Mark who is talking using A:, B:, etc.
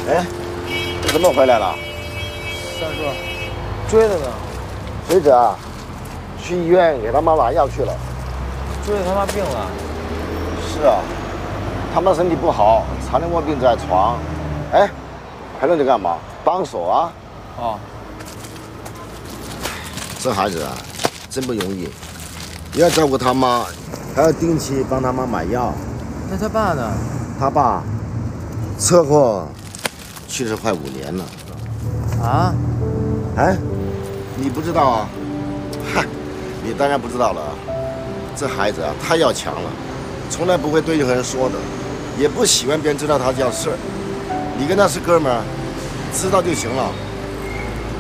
A: 哎，你怎么回来了？
B: 三叔，追他呢。
A: 追着啊，去医院给他妈拿药去了。
B: 追他妈病了。
A: 是啊，他妈身体不好，差点卧病在床。哎，还愣着干嘛？帮手啊！
B: 哦，
A: 这孩子啊，真不容易，也要照顾他妈，还要定期帮他妈买药。
B: 那他爸呢？
A: 他爸车祸去世快5年了。
B: 啊？
A: 哎，你不知道啊？嗨，你当然不知道了。这孩子啊，太要强了，从来不会对任何人说的，也不喜欢别人知道他这样事儿。你跟他是哥们儿，知道就行了。